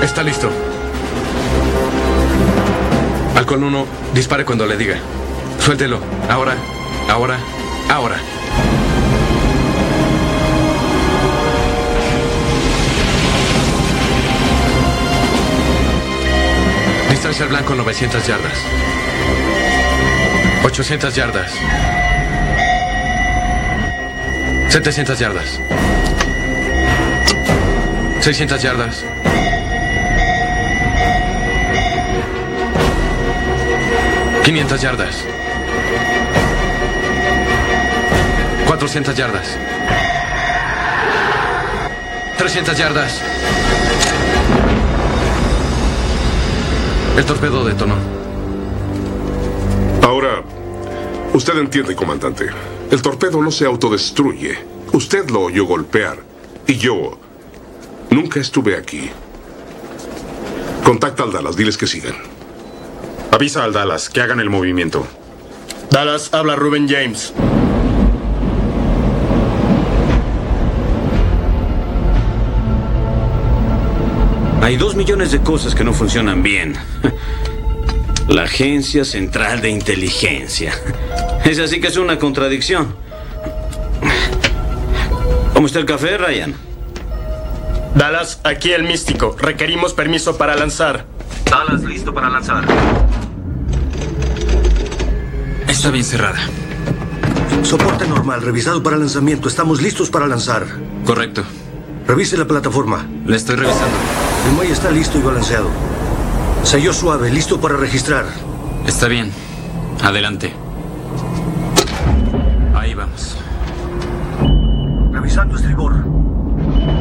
Está listo. Halcón 1, dispare cuando le diga. Suéltelo. Ahora, ahora, ahora. Distancia al blanco 900 yardas. 800 yardas. 700 yardas. 600 yardas. 500 yardas. 400 yardas. 300 yardas. El torpedo detonó. Ahora, usted entiende, comandante. El torpedo no se autodestruye. Usted lo oyó golpear. Y yo nunca estuve aquí. Contacta al Dallas, diles que sigan. Avisa al Dallas que hagan el movimiento. Dallas, habla Reuben James. Hay 2 millones de cosas que no funcionan bien. La Agencia Central de Inteligencia. Es así que es una contradicción. ¿Cómo está el café, Ryan? Dallas, aquí el místico. Requerimos permiso para lanzar. Dallas, listo para lanzar. Está bien cerrada. Soporte normal, revisado para lanzamiento. Estamos listos para lanzar. Correcto. Revise la plataforma. La estoy revisando. El muelle está listo y balanceado. Sello suave, listo para registrar. Está bien. Adelante. Ahí vamos. Revisando estribor.